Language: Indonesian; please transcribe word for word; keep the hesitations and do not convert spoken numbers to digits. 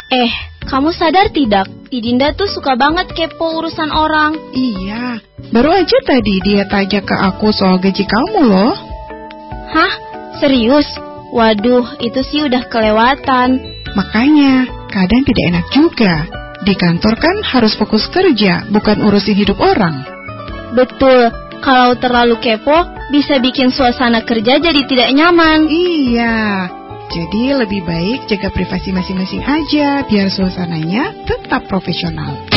Eh, kamu sadar tidak? Didinda tuh suka banget kepo urusan orang. Iya, baru aja tadi dia tanya ke aku soal gaji kamu loh. Hah? Serius? Waduh, itu sih udah kelewatan. Makanya, kadang tidak enak juga. Di kantor kan harus fokus kerja, bukan urusin hidup orang. Betul, kalau terlalu kepo, bisa bikin suasana kerja jadi tidak nyaman. Iya, jadi lebih baik jaga privasi masing-masing aja, biar suasananya tetap profesional.